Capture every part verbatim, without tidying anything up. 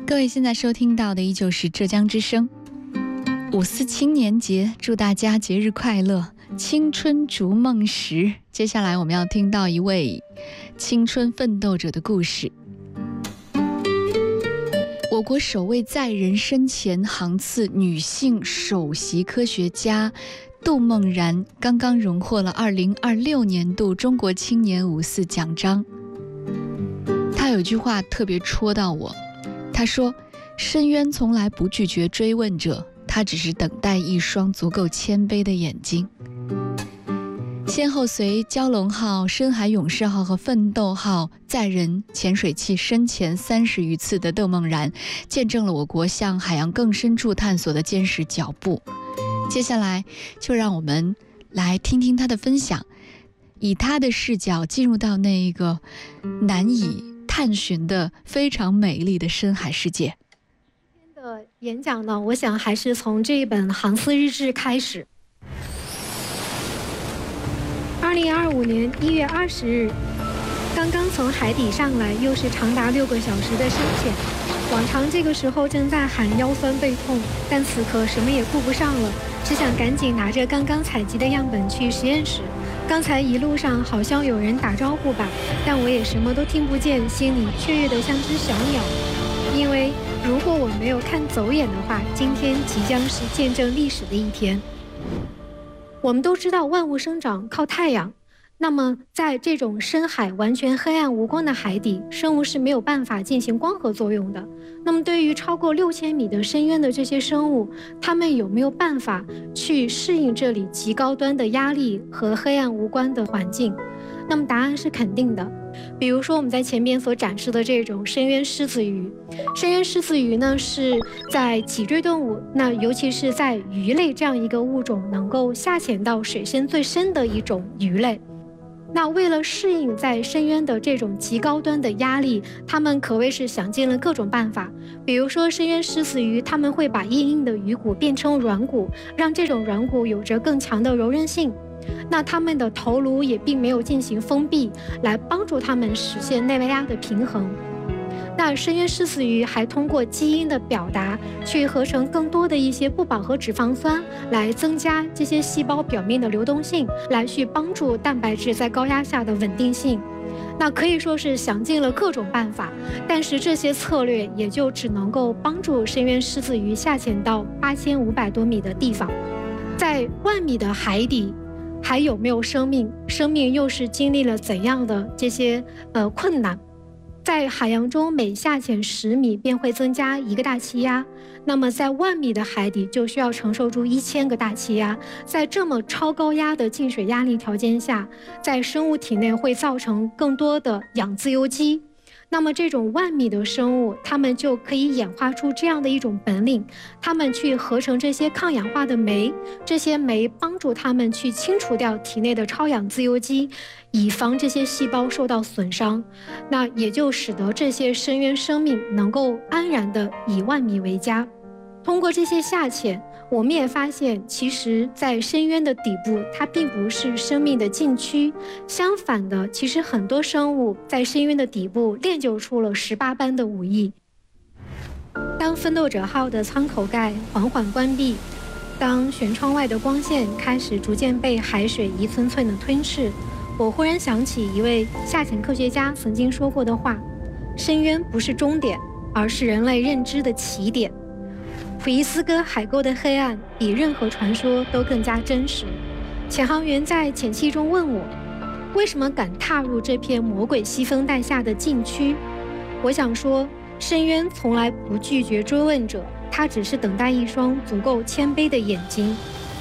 各位现在收听到的依旧是浙江之声五四青年节，祝大家节日快乐，青春逐梦时。接下来我们要听到一位青春奋斗者的故事。我国首位在人生前航次女性首席科学家杜梦然刚刚荣获了二零二六年度中国青年五四奖章。她有句话特别戳到我，她说：深渊从来不拒绝追问者，它只是等待一双足够谦卑的眼睛。先后随蛟龙号、深海勇士号和奋斗号载人潜水器深潜三十余次的窦梦然，见证了我国向海洋更深处探索的坚实脚步。接下来就让我们来听听他的分享，以他的视角进入到那一个难以探寻的非常美丽的深海世界。 今天的演讲呢，我想还是从这一本航司日志开始。二零二五年一月二十日，刚刚从海底上来，又是长达六个小时的深潜。往常这个时候正在喊腰酸背痛，但此刻什么也顾不上了，只想赶紧拿着刚刚采集的样本去实验室。刚才一路上好像有人打招呼吧，但我也什么都听不见，心里雀跃得像只小鸟。因为如果我没有看走眼的话，今天即将是见证历史的一天。我们都知道万物生长靠太阳，那么在这种深海完全黑暗无光的海底，生物是没有办法进行光合作用的。那么对于超过六千米的深渊的这些生物，它们有没有办法去适应这里极高端的压力和黑暗无光的环境？那么答案是肯定的。比如说我们在前面所展示的这种深渊狮子鱼，深渊狮子鱼呢是在脊椎动物，那尤其是在鱼类这样一个物种能够下潜到水深最深的一种鱼类。那为了适应在深渊的这种极高端的压力，它们可谓是想尽了各种办法。比如说深渊狮子鱼，它们会把硬硬的鱼骨变成软骨，让这种软骨有着更强的柔韧性。那它们的头颅也并没有进行封闭，来帮助它们实现内外压的平衡。那深渊狮子鱼还通过基因的表达，去合成更多的一些不饱和脂肪酸，来增加这些细胞表面的流动性，来去帮助蛋白质在高压下的稳定性。那可以说是想尽了各种办法，但是这些策略也就只能够帮助深渊狮子鱼下潜到八千五百多米的地方。在万米的海底还有没有生命？生命又是经历了怎样的这些呃困难？在海洋中每下潜十米便会增加一个大气压，那么在万米的海底就需要承受住一千个大气压。在这么超高压的进水压力条件下，在生物体内会造成更多的氧自由基。那么这种万米的生物，它们就可以演化出这样的一种本领，它们去合成这些抗氧化的酶，这些酶帮助它们去清除掉体内的超氧自由基，以防这些细胞受到损伤。那也就使得这些深渊生命能够安然地以万米为家。通过这些下潜，我们也发现，其实在深渊的底部，它并不是生命的禁区，相反的，其实很多生物在深渊的底部练就出了十八般的武艺。当奋斗者号的舱口盖缓缓关闭，当舷窗外的光线开始逐渐被海水一寸寸的吞噬，我忽然想起一位下潜科学家曾经说过的话：深渊不是终点，而是人类认知的起点。普伊斯哥海沟的黑暗比任何传说都更加真实。潜航员在潜器中问我，为什么敢踏入这片魔鬼西风带下的禁区？我想说，深渊从来不拒绝追问者，它只是等待一双足够谦卑的眼睛。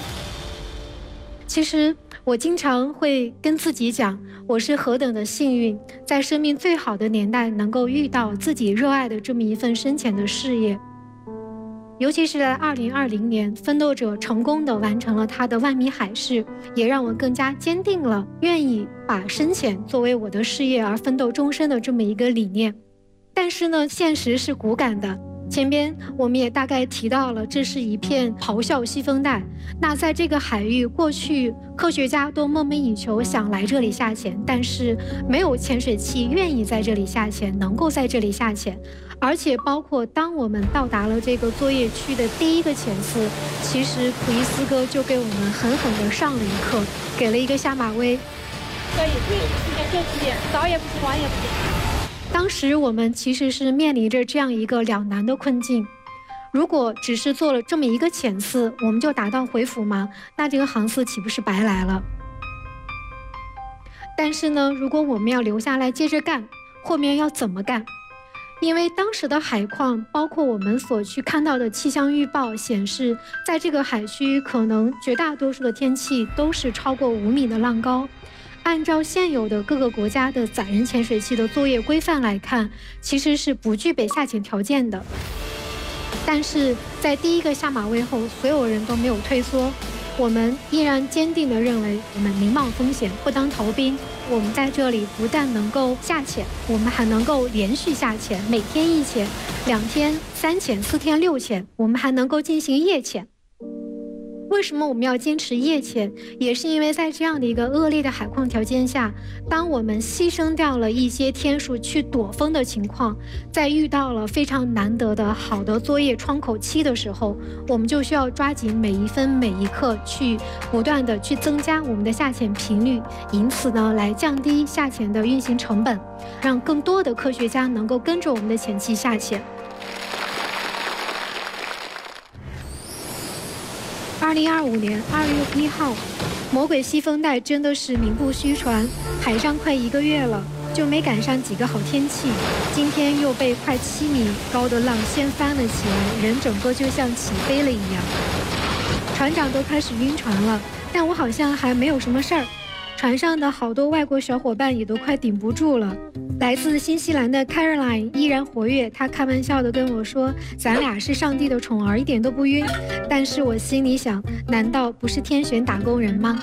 其实我经常会跟自己讲，我是何等的幸运，在生命最好的年代能够遇到自己热爱的这么一份深潜的事业。尤其是在二零二零年，奋斗者成功地完成了他的万米海试，也让我更加坚定了愿意把深潜作为我的事业而奋斗终身的这么一个理念。但是呢，现实是骨感的， 前边我们也大概提到了，这是一片咆哮西风带。那在这个海域，过去科学家都梦寐以求想来这里下潜，但是没有潜水器愿意在这里下潜，能够在这里下潜。而且包括当我们到达了这个作业区的第一个潜次，其实普伊斯哥就给我们狠狠地上了一课，给了一个下马威。 可以，可以，时间就是点，早也不行，晚也不行。 当时我们其实是面临着这样一个两难的困境，如果只是做了这么一个潜次，我们就达到回复吗？那这个航次岂不是白来了？但是呢，如果我们要留下来接着干，后面要怎么干？因为当时的海况，包括我们所去看到的气象预报显示，在这个海区可能绝大多数的天气都是超过五米的浪高。按照现有的各个国家的载人潜水器的作业规范来看，其实是不具备下潜条件的。但是在第一个下马威后，所有人都没有退缩，我们依然坚定地认为，我们明冒风险，不当逃兵。我们在这里不但能够下潜，我们还能够连续下潜，每天一潜，两天三潜，四天六潜，我们还能够进行夜潜。为什么我们要坚持夜潜？也是因为在这样的一个恶劣的海况条件下，当我们牺牲掉了一些天数去躲风的情况，在遇到了非常难得的好的作业窗口期的时候，我们就需要抓紧每一分每一刻去不断的去增加我们的下潜频率，因此呢，来降低下潜的运行成本，让更多的科学家能够跟着我们的潜器下潜。二零二五年二月一号，魔鬼西风带真的是名不虚传，海上快一个月了，就没赶上几个好天气。今天又被快七米高的浪掀翻了起来，人整个就像起飞了一样。船长都开始晕船了，但我好像还没有什么事儿。船上的好多外国小伙伴也都快顶不住了。来自新西兰的 Caroline 依然活跃，她开玩笑地跟我说：“咱俩是上帝的宠儿，一点都不晕。”但是我心里想，难道不是天选打工人吗？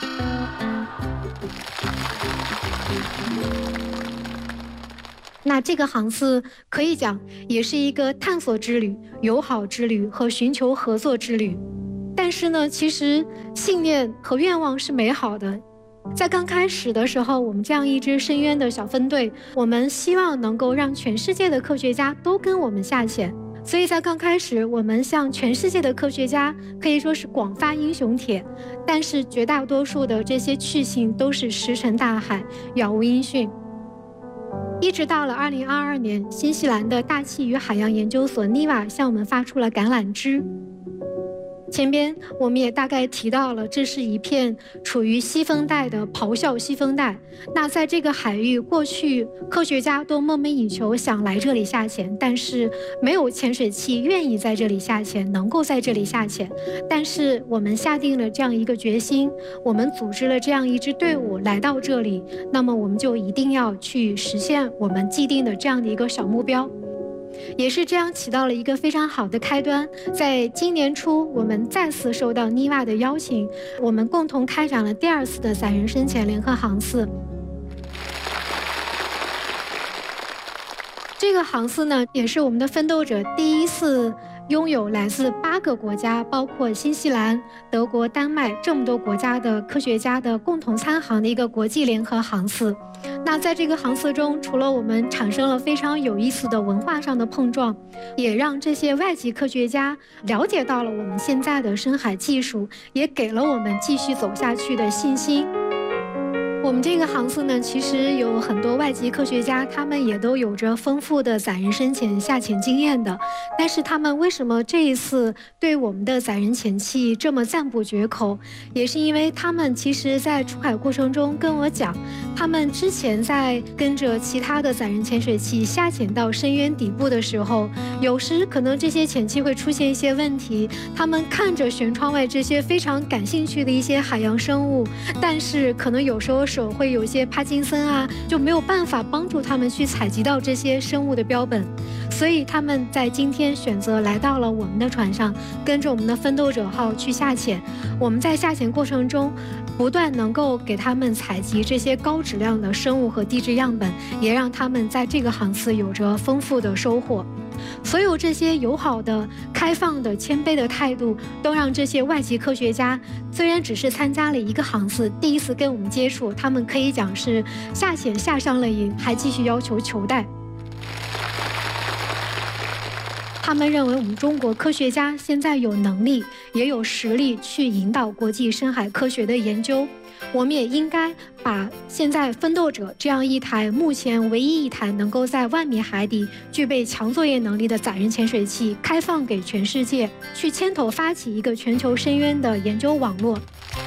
那这个航次可以讲也是一个探索之旅、友好之旅和寻求合作之旅。但是呢，其实信念和愿望是美好的。在刚开始的时候，我们这样一支深渊的小分队，我们希望能够让全世界的科学家都跟我们下潜。所以在刚开始，我们向全世界的科学家可以说是广发英雄帖，但是绝大多数的这些去信都是石沉大海，杳无音讯。一直到了二零二二年，新西兰的大气与海洋研究所 N I V A 向我们发出了橄榄枝。前边我们也大概提到了，这是一片处于西风带的咆哮西风带。那在这个海域，过去科学家都梦寐以求想来这里下潜，但是没有潜水器愿意在这里下潜，能够在这里下潜。但是我们下定了这样一个决心，我们组织了这样一支队伍来到这里，那么我们就一定要去实现我们既定的这样的一个小目标。也是这样起到了一个非常好的开端。在今年初，我们再次受到 N I V A 的邀请，我们共同开展了第二次的载人深潜联合航次。这个航次呢，也是我们的奋斗者第一次拥有来自八个国家，包括新西兰、德国、丹麦这么多国家的科学家的共同参航的一个国际联合航次。那在这个航次中，除了我们产生了非常有意思的文化上的碰撞，也让这些外籍科学家了解到了我们现在的深海技术，也给了我们继续走下去的信心。我们这个航次呢，其实有很多外籍科学家，他们也都有着丰富的载人深潜下潜经验的。但是他们为什么这一次对我们的载人潜器这么赞不绝口，也是因为他们其实在出海过程中跟我讲，他们之前在跟着其他的载人潜水器下潜到深渊底部的时候，有时可能这些潜器会出现一些问题，他们看着舷窗外这些非常感兴趣的一些海洋生物，但是可能有时候手会有些帕金森啊，就没有办法帮助他们去采集到这些生物的标本。所以他们在今天选择来到了我们的船上，跟着我们的奋斗者号去下潜。我们在下潜过程中不断能够给他们采集这些高质量的生物和地质样本，也让他们在这个航次有着丰富的收获。 所有这些友好的、开放的、谦卑的态度，都让这些外籍科学家虽然只是参加了一个航次，第一次跟我们接触，他们可以讲是下潜下上了瘾，还继续要求求带。他们认为我们中国科学家现在有能力，也有实力去引导国际深海科学的研究。我们也应该把现在奋斗者这样一台目前唯一一台能够在万米海底具备强作业能力的载人潜水器开放给全世界，去牵头发起一个全球深渊的研究网络。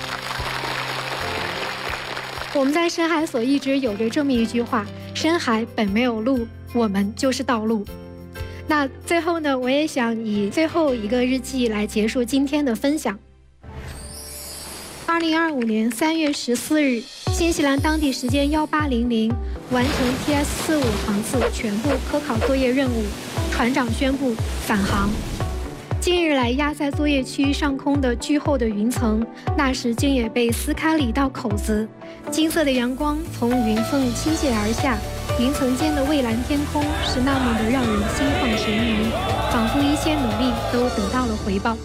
我们在深海所一直有着这么一句话：深海本没有路，我们就是道路。那最后呢，我也想以最后一个日记来结束今天的分享。二零二五年三月十四日，新西兰当地时间幺八零零，完成 T S 四五航次全部科考作业任务，船长宣布返航。近日来压在作业区上空的巨厚的云层，那时竟也被撕开了一道口子，金色的阳光从云缝倾泻而下，云层间的蔚蓝天空是那么的让人心旷神怡，仿佛一切努力都得到了回报。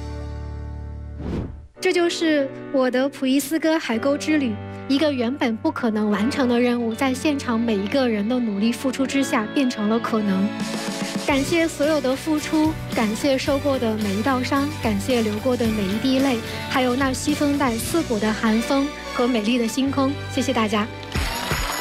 这就是我的普伊斯哥海沟之旅，一个原本不可能完成的任务，在现场每一个人的努力付出之下变成了可能。感谢所有的付出，感谢受过的每一道伤，感谢流过的每一滴泪，还有那西风带刺骨的寒风和美丽的星空。谢谢大家。